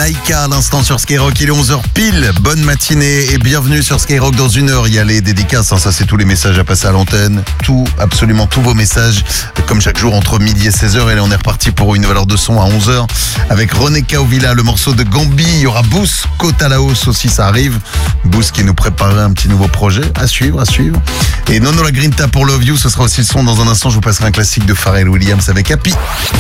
Naïka à l'instant sur Skyrock, il est 11h pile. Bonne matinée et bienvenue sur Skyrock. Dans une heure, il y a les dédicaces, ça c'est tous les messages à passer à l'antenne. Absolument tous vos messages, comme chaque jour entre midi et 16h. Et là on est reparti pour une nouvelle heure de son à 11h avec René Kaovila, le morceau de Gambi. Il y aura Boost, Côte à la hausse aussi, ça arrive. Boost qui nous préparait un petit nouveau projet à suivre. Et Nono la Grinta pour Love You, ce sera aussi le son dans un instant. Je vous passerai un classique de Pharrell Williams avec Happy.